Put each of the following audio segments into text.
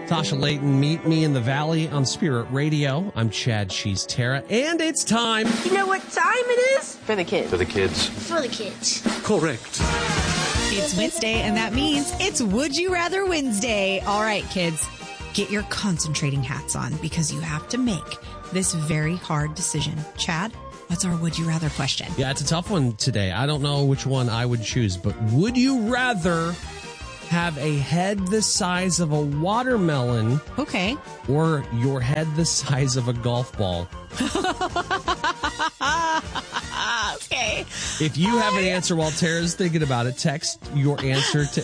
Tasha Layton, Meet Me in the Valley on Spirit Radio. I'm Chad, she's Tara, and it's time. You know what time it is? For the kids. For the kids. For the kids. Correct. It's Wednesday, and that means it's Would You Rather Wednesday. All right, kids, get your concentrating hats on because you have to make this very hard decision. Chad, what's our Would You Rather question? Yeah, it's a tough one today. I don't know which one I would choose, but would you rather have a head the size of a watermelon? Okay. Or your head the size of a golf ball? Okay. If you have an answer while Tara's thinking about it, text your answer to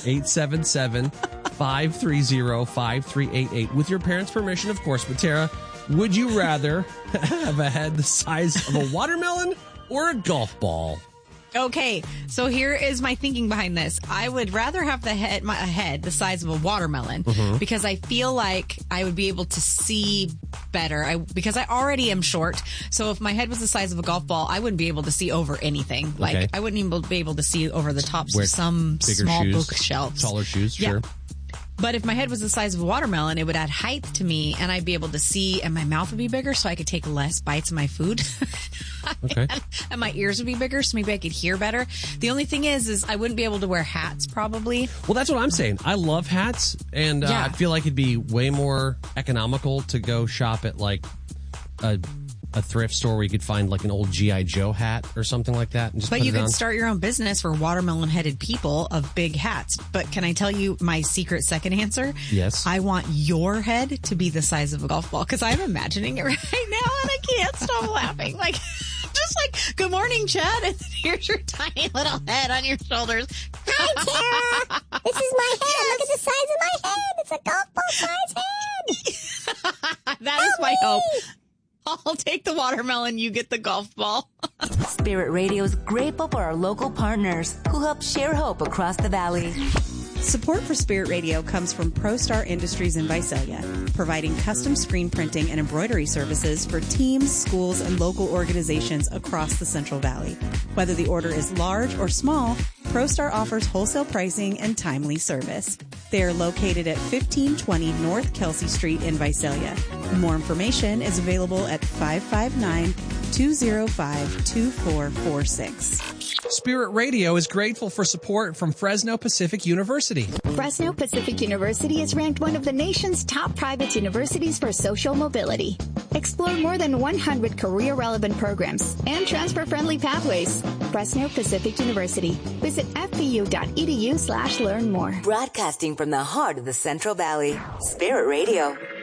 877-530-5388 with your parents' permission, of course. But Tara, would you rather have a head the size of a watermelon or a golf ball? Okay, so here is my thinking behind this. I would rather have a head the size of a watermelon because I feel like I would be able to see better because I already am short. So if my head was the size of a golf ball, I wouldn't be able to see over anything. Like Okay. I wouldn't even be able to see over the tops Wear of some bigger small shoes, bookshelves. taller shoes, Yeah. sure. But if my head was the size of a watermelon, it would add height to me and I'd be able to see and my mouth would be bigger so I could take less bites of my food. Okay. And my ears would be bigger so maybe I could hear better. The only thing is I wouldn't be able to wear hats probably. Well, that's what I'm saying. I love hats, and Yeah. I feel like it'd be way more economical to go shop at like a thrift store where you could find like an old G.I. Joe hat or something like that. And just But put you it could on. start your own business for watermelon-headed people of big hats. But can I tell you my secret second answer? Yes. I want your head to be the size of a golf ball because I'm imagining it right now and I can't stop laughing. Like, just like, good morning, Chad. And here's your tiny little head on your shoulders. Hi, Tara. This is my head. Look at the size of my head. It's a golf ball size head. That is my hope. I'll take the watermelon. You get the golf ball. Spirit Radio is grateful for our local partners who help share hope across the valley. Support for Spirit Radio comes from ProStar Industries in Visalia, providing custom screen printing and embroidery services for teams, schools, and local organizations across the Central Valley. Whether the order is large or small, ProStar offers wholesale pricing and timely service. They are located at 1520 North Kelsey Street in Visalia. More information is available at 559-205-2446. Spirit Radio is grateful for support from Fresno Pacific University. Fresno Pacific University is ranked one of the nation's top private universities for social mobility. Explore more than 100 career-relevant programs and transfer-friendly pathways. Fresno Pacific University. Visit fpu.edu/learn more. Broadcasting from the heart of the Central Valley. Spirit Radio.